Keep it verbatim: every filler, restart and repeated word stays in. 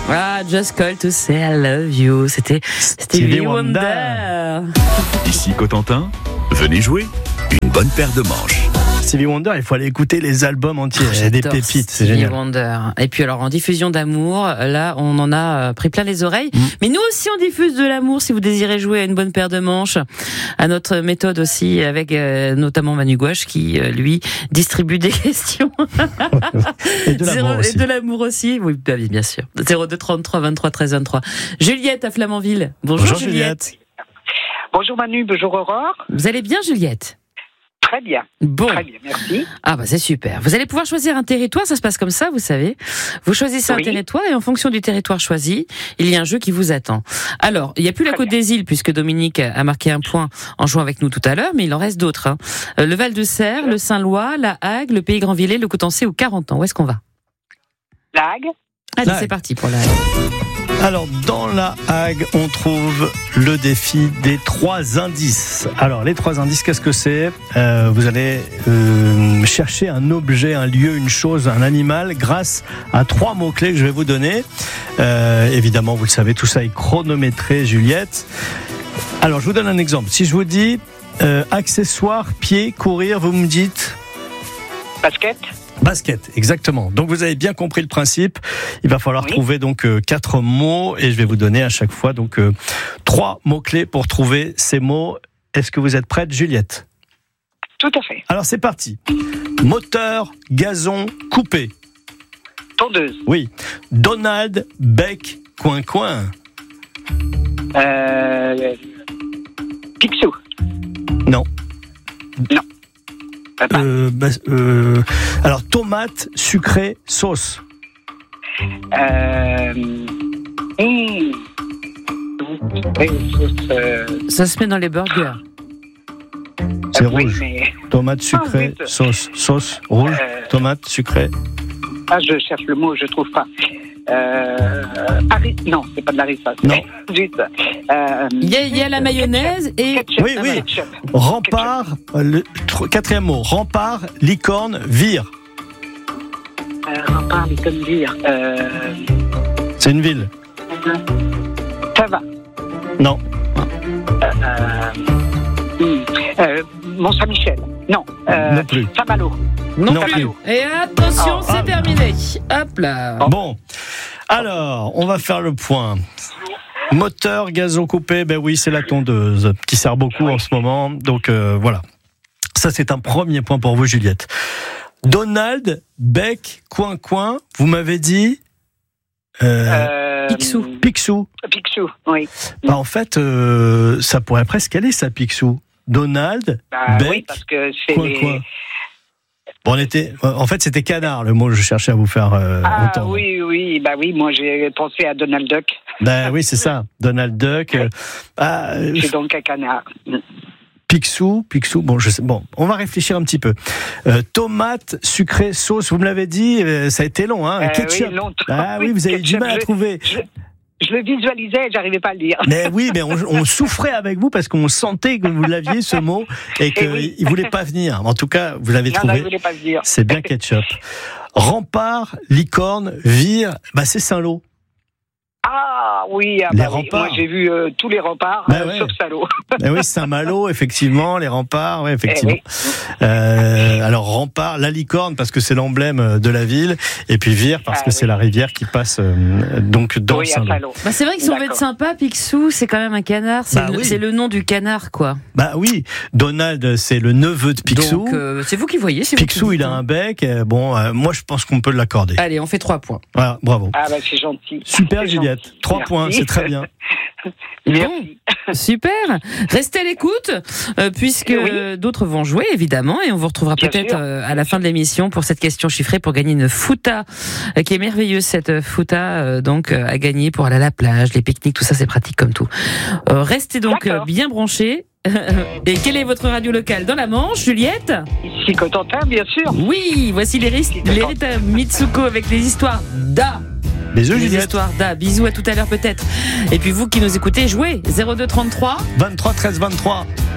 Ah, Just Call to Say I Love You. C'était Stevie Wonder. Ici Cotentin, venez jouer. Une bonne paire de manches. Stevie Wonder, il faut aller écouter les albums entiers. Il y a des pépites, c'est Stevie génial. Wonder. Et puis alors en diffusion d'amour, là on en a pris plein les oreilles. Mmh. Mais nous aussi on diffuse de l'amour si vous désirez jouer à une bonne paire de manches. À notre méthode aussi avec euh, notamment Manu Gouache qui euh, lui distribue des questions. Et de l'amour Zéro, aussi. Et de l'amour aussi. Oui, bah oui, bien sûr. zéro deux trente-trois vingt-trois treize vingt-trois. Juliette à Flamanville. Bonjour, Bonjour Juliette. Juliette. Bonjour Manu, bonjour Aurore. Vous allez bien Juliette? Très bien. Bon. Très bien, merci. Ah bah c'est super. Vous allez pouvoir choisir un territoire, ça se passe comme ça, vous savez. Vous choisissez oui. un territoire et en fonction du territoire choisi, il y a un jeu qui vous attend. Alors, il n'y a plus la Très Côte bien. des Îles puisque Dominique a marqué un point en jouant avec nous tout à l'heure, mais il en reste d'autres. Hein. Le Val-de-Serre, le Saint-Lois, la Hague, le Pays Grand-Villers, le Cotencé ou Carentan. Où est-ce qu'on va? La Hague. Allez, La Hague. c'est parti pour la Hague. Alors, dans la Hague, on trouve le défi des trois indices. Alors, les trois indices, qu'est-ce que c'est ? euh, Vous allez euh, chercher un objet, un lieu, une chose, un animal, grâce à trois mots-clés que je vais vous donner. Euh, évidemment, vous le savez, tout ça est chronométré, Juliette. Alors, je vous donne un exemple. Si je vous dis euh, accessoire, pied, courir, vous me dites... Basket. Basket, exactement. Donc vous avez bien compris le principe. Il va falloir oui. trouver donc euh, quatre mots et je vais vous donner à chaque fois donc euh, trois mots clés pour trouver ces mots. Est-ce que vous êtes prête, Juliette ? Tout à fait. Alors c'est parti. Moteur, gazon, coupé. Tondeuse. Oui. Donald, bec, coin coin. Euh... Picsou. Non. Non. Papa. Euh, bah, euh, alors tomate, sucré, sauce. Euh... Mmh. Euh... Ça se met dans les burgers. C'est oui, rouge. mais... Tomate, sucré, Ah, zut. sauce. Sauce, rouge, Euh... tomate, sucré. Ah, je cherche le mot, je trouve pas. Euh... Harry... Non, c'est pas de l'harissa. Non. Zut. Euh... Il y a, il y a la mayonnaise et... Ketchup. Oui, oui. Ketchup. Rempart, le tr- quatrième mot, rempart, licorne, vire. Euh, rempart, comme dire. Euh... C'est une ville. Ça va. Non. Euh... hmm. Euh... Mont-Saint-Michel. Non. Euh... Non plus. Saint-Malo. Non, Non plus. plus. Et attention, Oh, c'est ah. terminé. Hop là. Bon. Alors, on va faire le point. Moteur, gazon coupé, ben oui, c'est la tondeuse qui sert beaucoup en ce moment. Donc euh, voilà. Ça, c'est un premier point pour vous, Juliette. Donald, bec, coin coin. Vous m'avez dit euh, Euh... Picsou. Picsou. Picsou, oui. Bah, en fait, euh, ça pourrait presque aller, ça, Picsou. Donald, Bah, bec, oui, parce que c'est coin les... coin. Bon, on était, en fait, c'était canard, le mot que je cherchais à vous faire euh, Ah entendre. oui, oui, bah oui, moi j'ai pensé à Donald Duck. Ben oui, c'est ça. Donald Duck. euh, ah, euh, C'est donc un canard. Picsou, Picsou. Bon, je sais. Bon, on va réfléchir un petit peu. Euh, tomate, sucré, sauce. Vous me l'avez dit. euh, ça a été long, hein. Euh, Ketchup. oui, longtemps. Ah oui, vous avez eu du Ketchup, mal à je- trouver. Je, je le visualisais et j'arrivais pas à le dire. Mais oui, mais on, on souffrait avec vous parce qu'on sentait que vous l'aviez ce mot et qu'il Eh oui. ne voulait pas venir. En tout cas, vous l'avez Non, non, trouvé. je voulais pas le dire. C'est bien ketchup. Rempart, licorne, vire. Bah c'est Saint-Lô. Ah oui, ah, Les bah oui. remparts. Moi j'ai vu euh, tous les remparts, Bah euh, ouais. sauf Salaud. Ben oui, Saint-Malo, effectivement, les remparts, ouais, effectivement. Eh Euh, alors rempart, la licorne parce que c'est l'emblème de la ville, et puis Vire parce Ah que oui. c'est la rivière qui passe euh, donc dans Oui, à Saint-Lô. Salaud. Bah c'est vrai que si on veut être D'accord. sympa, Picsou, c'est quand même un canard. C'est Bah le, oui. c'est le nom du canard, quoi. Bah oui, Donald c'est le neveu de Picsou. Donc euh, c'est vous qui voyez. c'est vous Picsou qui il dites, a hein. un bec. euh, Bon, euh, moi je pense qu'on peut l'accorder. Allez, on fait trois points. Voilà, bravo. Ah bah c'est gentil. Super C'est Juliette, gentil. trois Merci. points, c'est très bien. Merci. Super. Restez à l'écoute, euh, puisque Oui. euh, d'autres vont jouer, évidemment, et on vous retrouvera Bien peut-être sûr. euh, à la fin de l'émission pour cette question chiffrée pour gagner une fouta, euh, qui est merveilleuse, cette euh, fouta, euh, donc, euh, à gagner pour aller à la plage, les pique-niques, tout ça, c'est pratique comme tout. Euh, restez donc euh, D'accord. bien branchés. Et quelle est votre radio locale dans la Manche, Juliette? Ici Cotentin, bien sûr. Oui, voici les risques, les Rita Mitsuko avec les histoires d'A. Bisous Les Juliette. histoires d'A. Bisous à tout à l'heure peut-être. Et puis vous qui nous écoutez, jouez zéro deux trente-trois vingt-trois treize vingt-trois.